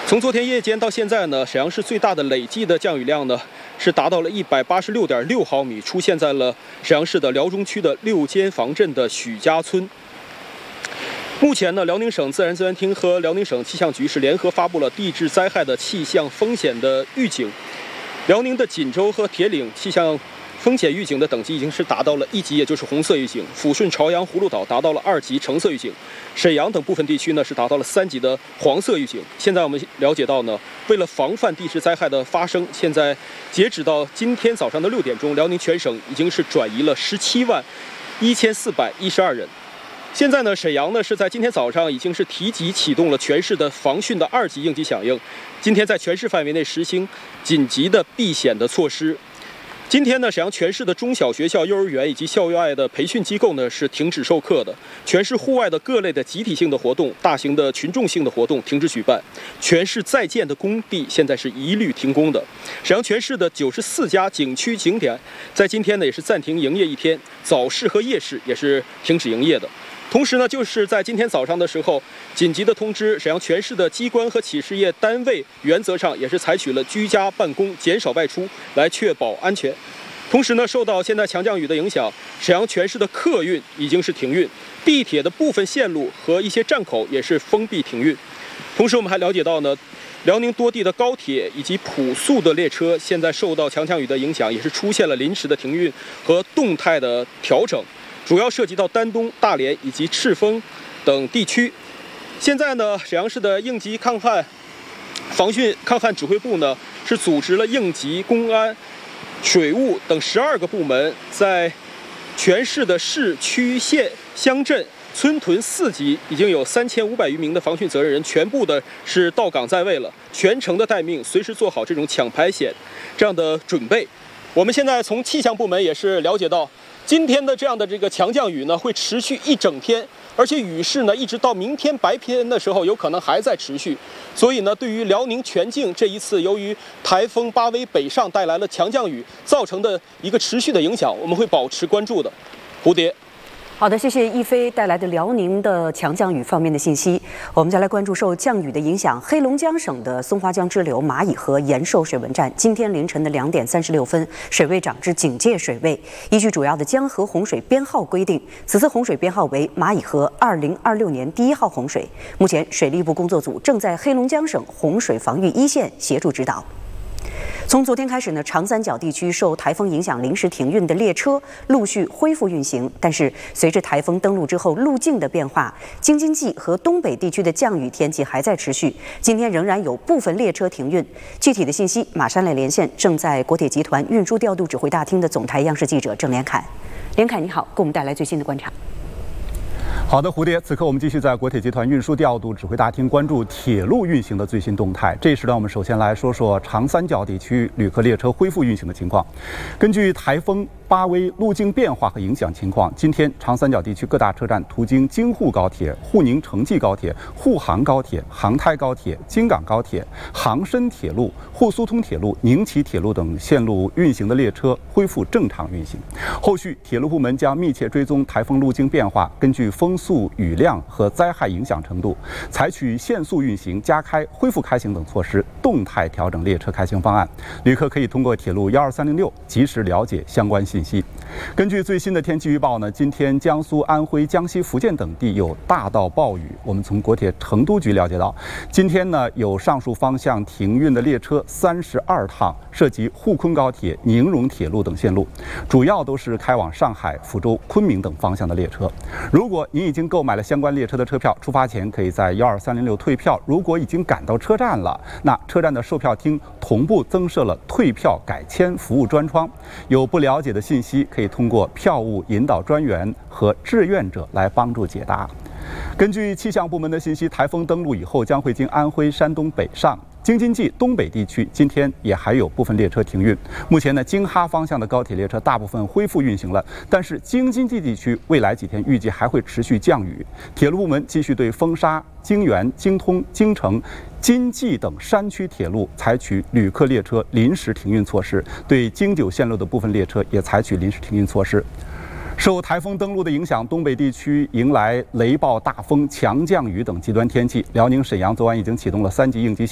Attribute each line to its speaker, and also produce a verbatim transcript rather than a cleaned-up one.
Speaker 1: 从昨天夜间到现在呢，沈阳市最大的累计的降雨量呢是达到了一百八十六点六毫米，出现在了沈阳市的辽中区的六间房镇的许家村。目前呢，辽宁省自然资源厅和辽宁省气象局是联合发布了地质灾害的气象风险的预警。辽宁的锦州和铁岭气象风险预警的等级已经是达到了一级，也就是红色预警；抚顺、朝阳、葫芦岛达到了二级橙色预警；沈阳等部分地区呢是达到了三级的黄色预警。现在我们了解到呢，为了防范地质灾害的发生，现在截止到今天早上的六点钟，辽宁全省已经是转移了十七万一千四百一十二人。现在呢，沈阳呢是在今天早上已经是提级启动了全市的防汛的二级应急响应，今天在全市范围内实行紧急的避险的措施。今天呢，沈阳全市的中小学校、幼儿园以及校外的培训机构呢是停止授课的，全市户外的各类的集体性的活动、大型的群众性的活动停止举办，全市在建的工地现在是一律停工的。沈阳全市的九十四家景区景点在今天呢也是暂停营业一天，早市和夜市也是停止营业的。同时呢，就是在今天早上的时候，紧急的通知沈阳全市的机关和企事业单位，原则上也是采取了居家办公、减少外出，来确保安全。同时呢，受到现在强降雨的影响，沈阳全市的客运已经是停运，地铁的部分线路和一些站口也是封闭停运。同时，我们还了解到呢，辽宁多地的高铁以及普速的列车，现在受到强降雨的影响，也是出现了临时的停运和动态的调整。主要涉及到丹东、大连以及赤峰等地区。现在呢，沈阳市的应急抗旱、防汛抗旱指挥部呢是组织了应急、公安、水务等十二个部门，在全市的市区县乡镇村屯四级已经有三千五百余名的防汛责任人全部的是到岗在位了，全程的待命，随时做好这种抢排险这样的准备。我们现在从气象部门也是了解到，今天的这样的这个强降雨呢，会持续一整天，而且雨势呢，一直到明天白天的时候，有可能还在持续。所以呢，对于辽宁全境这一次由于台风巴威北上带来了强降雨造成的一个持续的影响，我们会保持关注的。蝴蝶。
Speaker 2: 好的，谢谢一飞带来的辽宁的强降雨方面的信息。我们再来关注受降雨的影响，黑龙江省的松花江支流蚂蚁河延寿水文站今天凌晨的两点三十六分，水位涨至警戒水位。依据主要的江河洪水编号规定，此次洪水编号为蚂蚁河二零二六年第一号洪水。目前，水利部工作组正在黑龙江省洪水防御一线协助指导。从昨天开始呢，长三角地区受台风影响临时停运的列车陆续恢复运行。但是，随着台风登陆之后路径的变化，京津冀和东北地区的降雨天气还在持续。今天仍然有部分列车停运。具体的信息马上来连线正在国铁集团运输调度指挥大厅的总台央视记者郑连凯。连凯你好，给我们带来最新的观察。
Speaker 3: 好的，蝴蝶，此刻我们继续在国铁集团运输调度指挥大厅关注铁路运行的最新动态。这一时段，我们首先来说说长三角地区旅客列车恢复运行的情况。根据台风巴威路径变化和影响情况，今天长三角地区各大车站途经京沪高铁、沪宁城际高铁、沪杭高铁、杭台高铁、京港高铁、杭深铁路、沪苏通铁路、宁齐铁路等线路运行的列车恢复正常运行。后续铁路部门将密切追踪台风路径变化，根据风速、雨量和灾害影响程度，采取限速运行、加开、恢复开行等措施，动态调整列车开行方案。旅客可以通过铁路幺二三零六及时了解相关信息。根据最新的天气预报呢，今天江苏、安徽、江西、福建等地有大到暴雨。我们从国铁成都局了解到，今天呢有上述方向停运的列车三十二趟，涉及沪昆高铁、宁荣铁路等线路，主要都是开往上海、福州、昆明等方向的列车。如果您已经购买了相关列车的车票，出发前可以在幺二三零六退票。如果已经赶到车站了，那车站的售票厅同步增设了退票改签服务专窗，有不了解的信息可以通过票务引导专员和志愿者来帮助解答。根据气象部门的信息，台风登陆以后将会经安徽、山东北上。京津冀东北地区今天也还有部分列车停运。目前呢，京哈方向的高铁列车大部分恢复运行了，但是京津冀地区未来几天预计还会持续降雨。铁路部门继续对风沙、京原、京通、京承、津冀等山区铁路采取旅客列车临时停运措施，对京九线路的部分列车也采取临时停运措施。受台风登陆的影响，东北地区迎来雷暴、大风、强降雨等极端天气。辽宁沈阳昨晚已经启动了三级应急响